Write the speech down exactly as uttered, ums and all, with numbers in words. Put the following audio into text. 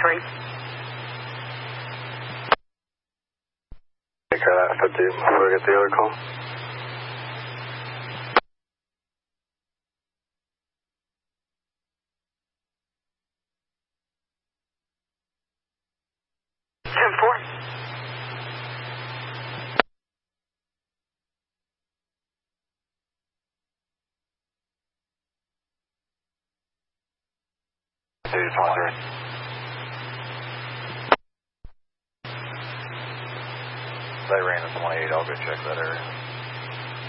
three. Take care of that fifty before I get the other call. ten four. Dude, twenty-three. They ran a twenty-eight, I'll go check that area.